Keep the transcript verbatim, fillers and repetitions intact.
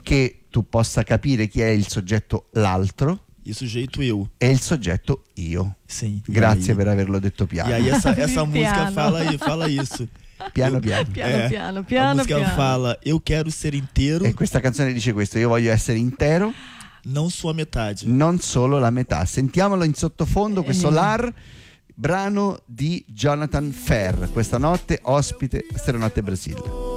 che tu possa capire chi è il soggetto l'altro e o sujeito eu. e il soggetto io. Sim. Grazie aí, per averlo detto piano. E aí essa, essa música Piano. fala, fala isso. Piano piano. Piano, É, piano, a piano, música piano. fala, eu quero ser inteiro, E questa canzone dice questo: io voglio essere intero, não só a metade. non solo la metà. Sentiamolo in sottofondo, questo Eh. Lar, brano di Jonathan Ferr, questa notte ospite a Stereonotte Brasile.